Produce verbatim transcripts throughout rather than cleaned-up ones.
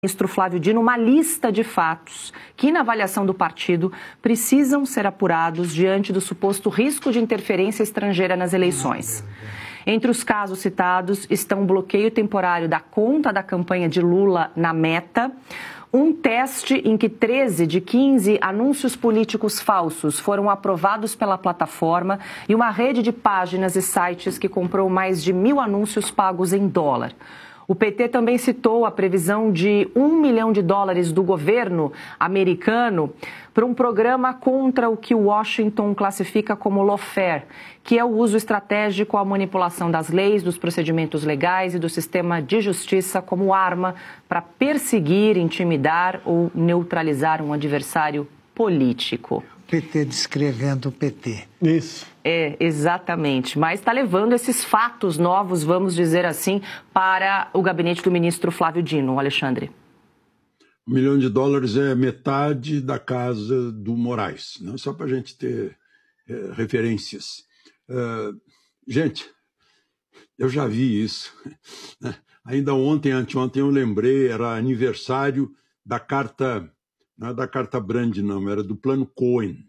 Ministro Flávio Dino uma lista de fatos que, na avaliação do partido, precisam ser apurados diante do suposto risco de interferência estrangeira nas eleições. Entre os casos citados estão o bloqueio temporário da conta da campanha de Lula na Meta, um teste em que treze de quinze anúncios políticos falsos foram aprovados pela plataforma e uma rede de páginas e sites que comprou mais de mil anúncios pagos em dólar. O P T também citou a previsão de um milhão de dólares do governo americano para um programa contra o que Washington classifica como lawfare, que é o uso estratégico à manipulação das leis, dos procedimentos legais e do sistema de justiça como arma para perseguir, intimidar ou neutralizar um adversário político. P T descrevendo o P T. Isso. É, exatamente. Mas está levando esses fatos novos, vamos dizer assim, para o gabinete do ministro Flávio Dino, Alexandre. Um milhão de dólares é metade da casa do Moraes, né? Só para a gente ter é, referências. Uh, gente, eu já vi isso. Né? Ainda ontem, anteontem, eu lembrei, era aniversário da carta, não é da carta Brand, não, era do Plano Cohen,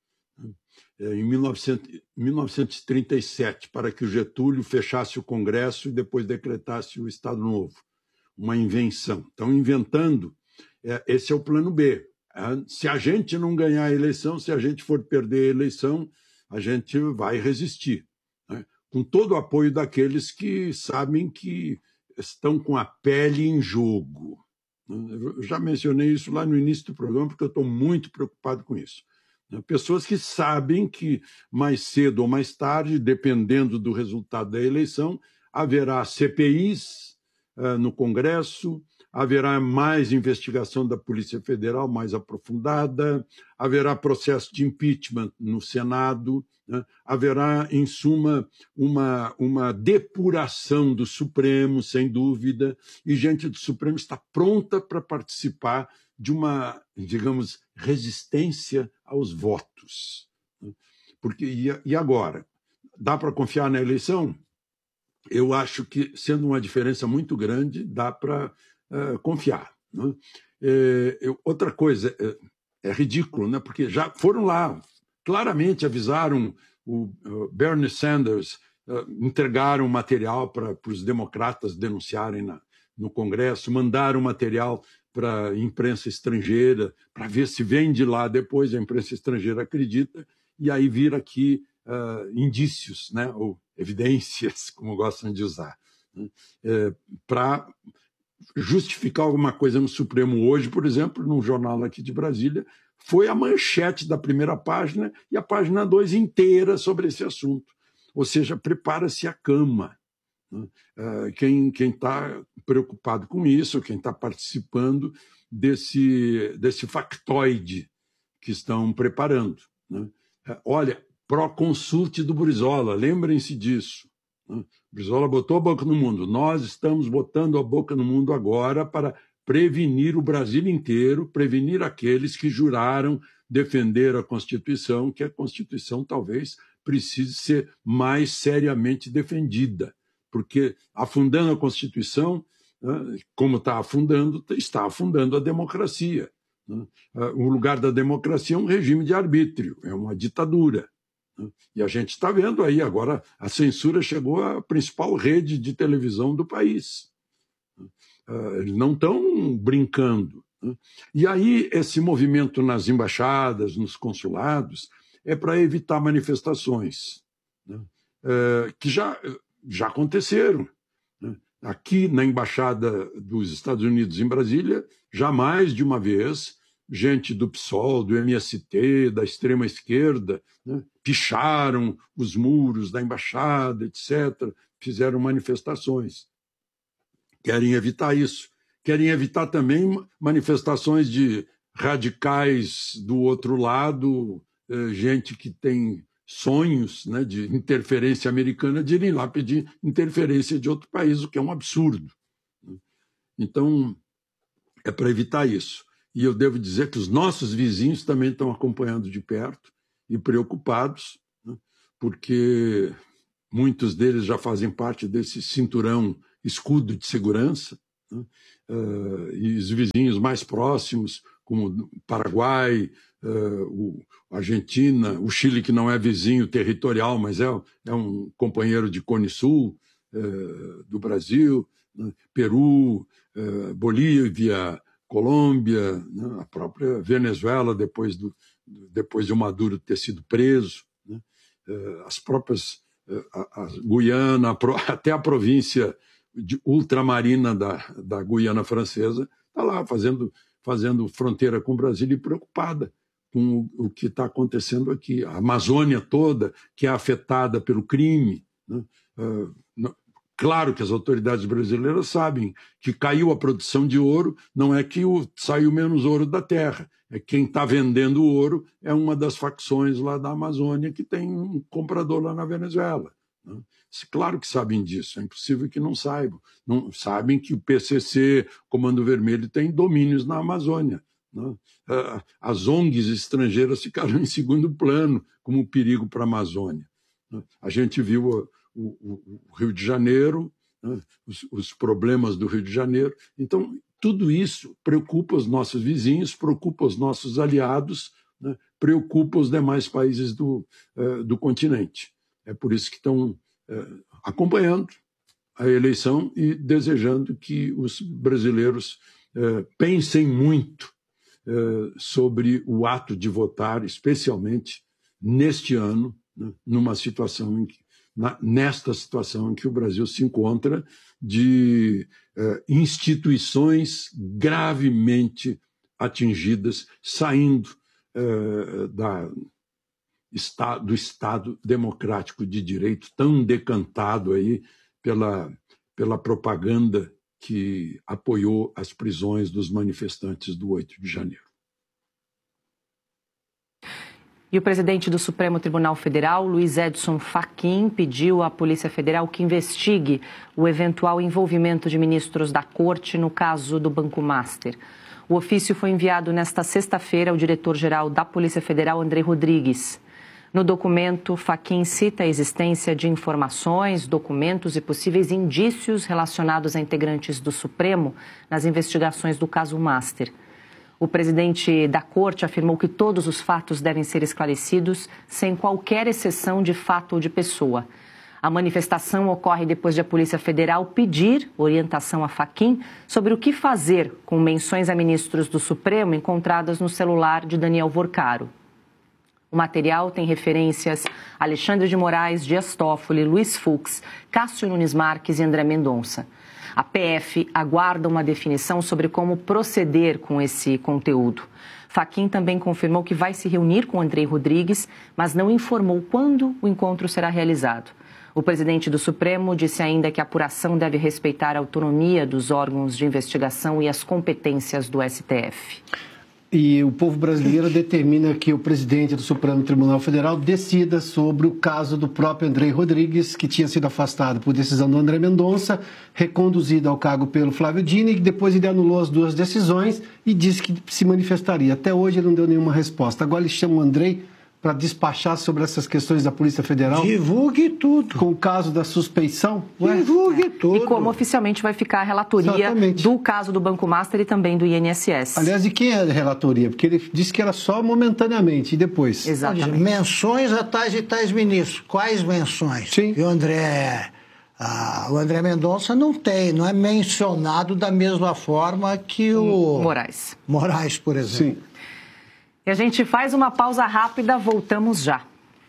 em mil novecentos e trinta e sete, para que o Getúlio fechasse o Congresso e depois decretasse o Estado Novo. Uma invenção. Estão inventando, esse é o plano B. Se a gente não ganhar a eleição, se a gente for perder a eleição, a gente vai resistir, né? Com todo o apoio daqueles que sabem que estão com a pele em jogo. Eu já mencionei isso lá no início do programa, porque eu estou muito preocupado com isso. Pessoas que sabem que mais cedo ou mais tarde, dependendo do resultado da eleição, haverá C P Is uh, no Congresso, haverá mais investigação da Polícia Federal mais aprofundada, haverá processo de impeachment no Senado, né? Haverá, em suma, uma, uma depuração do Supremo, sem dúvida, e gente do Supremo está pronta para participar de uma, digamos, resistência aos votos. Porque, e agora? Dá para confiar na eleição? Eu acho que, sendo uma diferença muito grande, dá para uh, confiar. Né? É, eu, outra coisa, é, é ridículo, né? Porque já foram lá, claramente avisaram o uh, Bernie Sanders, uh, entregaram material para os democratas denunciarem na, no Congresso, mandaram material para a imprensa estrangeira, para ver se vem de lá depois, a imprensa estrangeira acredita, e aí vira aqui uh, indícios, né, ou evidências, como gostam de usar, né, é, para justificar alguma coisa no Supremo hoje, por exemplo, num jornal aqui de Brasília, foi a manchete da primeira página e a página dois inteira sobre esse assunto. Ou seja, prepara-se a cama. Quem está preocupado com isso, quem está participando desse, desse factoide que estão preparando, né? Olha, pró-consulte do Brizola, lembrem-se disso, né? Brizola botou a boca no mundo, nós estamos botando a boca no mundo agora para prevenir o Brasil inteiro, prevenir aqueles que juraram defender a Constituição, que a Constituição talvez precise ser mais seriamente defendida. Porque afundando a Constituição, como está afundando, está afundando a democracia. O lugar da democracia é um regime de arbítrio, é uma ditadura. E a gente está vendo aí agora, a censura chegou à principal rede de televisão do país. Eles não estão brincando. E aí esse movimento nas embaixadas, nos consulados, é para evitar manifestações, que já... já aconteceram. Aqui na Embaixada dos Estados Unidos em Brasília, já mais de uma vez, gente do P SOL, do M S T, da extrema-esquerda, né, picharam os muros da embaixada, etcétera, fizeram manifestações. Querem evitar isso. Querem evitar também manifestações de radicais do outro lado, gente que tem sonhos, né, de interferência americana, de irem lá pedir interferência de outro país, o que é um absurdo. Então, é para evitar isso. E eu devo dizer que os nossos vizinhos também estão acompanhando de perto e preocupados, né, porque muitos deles já fazem parte desse cinturão escudo de segurança, né, uh, e os vizinhos mais próximos, como o Paraguai, uh, o Argentina, o Chile, que não é vizinho territorial, mas é, é um companheiro de Cone Sul uh, do Brasil, né? Peru, uh, Bolívia, Colômbia, né? A própria Venezuela, depois, do, depois de o Maduro ter sido preso, né? Uh, as próprias uh, a, a Guiana, a pro, até a província de ultramarina da, da Guiana Francesa está lá fazendo, fazendo fronteira com o Brasil e preocupada com o, o que está acontecendo aqui. A Amazônia toda, que é afetada pelo crime, né? Uh, não, claro que as autoridades brasileiras sabem que caiu a produção de ouro, não é que o, saiu menos ouro da terra, é que quem está vendendo o ouro é uma das facções lá da Amazônia que tem um comprador lá na Venezuela, né? Claro que sabem disso, é impossível que não saibam. Não, sabem que o P C C, Comando Vermelho, tem domínios na Amazônia, né? As O N Gs estrangeiras ficaram em segundo plano como perigo para a Amazônia, né? A gente viu o, o, o Rio de Janeiro, né? os, os problemas do Rio de Janeiro. Então, tudo isso preocupa os nossos vizinhos, preocupa os nossos aliados, né? Preocupa os demais países do, uh, do continente. É por isso que estão uh, acompanhando a eleição e desejando que os brasileiros uh, pensem muito uh, sobre o ato de votar, especialmente neste ano, né? Numa situação em que, na, nesta situação em que o Brasil se encontra de uh, instituições gravemente atingidas, saindo uh, da, está, do Estado democrático de direito, tão decantado aí pela, pela propaganda que apoiou as prisões dos manifestantes do oito de janeiro. E o presidente do Supremo Tribunal Federal, Luiz Edson Fachin, pediu à Polícia Federal que investigue o eventual envolvimento de ministros da Corte no caso do Banco Master. O ofício foi enviado nesta sexta-feira ao diretor-geral da Polícia Federal, Andrei Rodrigues. No documento, Fachin cita a existência de informações, documentos e possíveis indícios relacionados a integrantes do Supremo nas investigações do caso Master. O presidente da Corte afirmou que todos os fatos devem ser esclarecidos sem qualquer exceção de fato ou de pessoa. A manifestação ocorre depois de a Polícia Federal pedir orientação a Fachin sobre o que fazer com menções a ministros do Supremo encontradas no celular de Daniel Vorcaro. O material tem referências a Alexandre de Moraes, Dias Toffoli, Luiz Fux, Cássio Nunes Marques e André Mendonça. A P F aguarda uma definição sobre como proceder com esse conteúdo. Fachin também confirmou que vai se reunir com Andrei Rodrigues, mas não informou quando o encontro será realizado. O presidente do Supremo disse ainda que a apuração deve respeitar a autonomia dos órgãos de investigação e as competências do S T F. E o povo brasileiro determina que o presidente do Supremo Tribunal Federal decida sobre o caso do próprio Andrei Rodrigues, que tinha sido afastado por decisão do André Mendonça, reconduzido ao cargo pelo Flávio Dino, e depois ele anulou as duas decisões e disse que se manifestaria. Até hoje ele não deu nenhuma resposta. Agora ele chama o Andrei para despachar sobre essas questões da Polícia Federal. Divulgue tudo. Com o caso da suspeição. Ué? Divulgue tudo. E como oficialmente vai ficar a relatoria Exatamente. do caso do Banco Master e também do I N S S. Aliás, de quem é a relatoria? Porque ele disse que era só momentaneamente e depois. Exatamente. Menções a tais e tais ministros. Quais menções? Sim. E o André, ah, o André Mendonça não tem, não é mencionado da mesma forma que o... Moraes. Moraes, por exemplo. Sim. E a gente faz uma pausa rápida, voltamos já.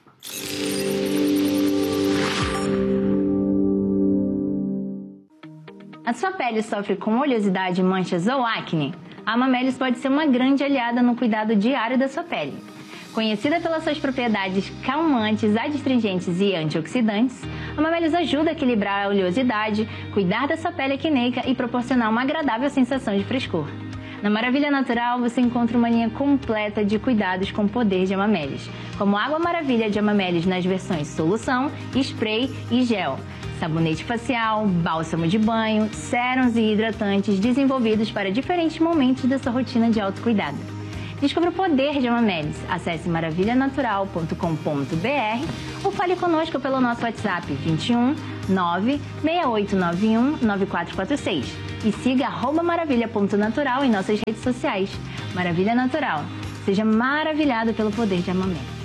A sua pele sofre com oleosidade, manchas ou acne? A Amamelis pode ser uma grande aliada no cuidado diário da sua pele. Conhecida pelas suas propriedades calmantes, adstringentes e antioxidantes, a Amamelis ajuda a equilibrar a oleosidade, cuidar da sua pele acneica e proporcionar uma agradável sensação de frescor. Na Maravilha Natural, você encontra uma linha completa de cuidados com poder de Amamelis, como Água Maravilha de Amamelis nas versões solução, spray e gel, sabonete facial, bálsamo de banho, sérums e hidratantes desenvolvidos para diferentes momentos da sua rotina de autocuidado. Descubra o poder de Amamelis. Acesse maravilha natural ponto com ponto b r ou fale conosco pelo nosso WhatsApp vinte e um, nove, seis oito nove um, nove quatro quatro seis e siga arroba maravilha ponto natural em nossas redes sociais. Maravilha Natural. Seja maravilhado pelo poder de Amamelis.